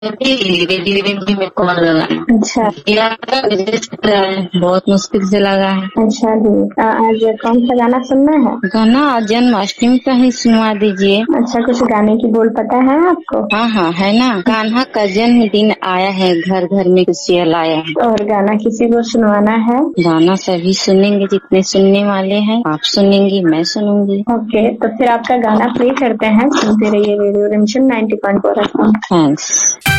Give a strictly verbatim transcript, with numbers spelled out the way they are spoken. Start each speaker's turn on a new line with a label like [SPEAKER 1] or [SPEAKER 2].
[SPEAKER 1] अभी रेडियो में मेरे को मन लगा है।
[SPEAKER 2] अच्छा
[SPEAKER 1] मेरा विदेश कर रहा है, बहुत मुश्किल से लगा है।
[SPEAKER 2] अच्छा जी। आ, आज कौन सा गाना सुनना है?
[SPEAKER 1] गाना जन्माष्टमी का ही सुनवा दीजिए।
[SPEAKER 2] अच्छा, कुछ गाने की बोल पता है आपको?
[SPEAKER 1] हाँ हाँ है ना, कान्हा का जन्मदिन आया है, घर घर में खुशियाँ लाया है।
[SPEAKER 2] और गाना किसी को सुनवाना है?
[SPEAKER 1] गाना सभी सुनेंगे, जितने सुनने वाले हैं। आप सुनेंगी, मैं सुनूंगी।
[SPEAKER 2] ओके, तो फिर आपका गाना प्ले करते हैं। सुनते रहिए रेडियो रिमझिम ninety point four F M.
[SPEAKER 1] Thanks.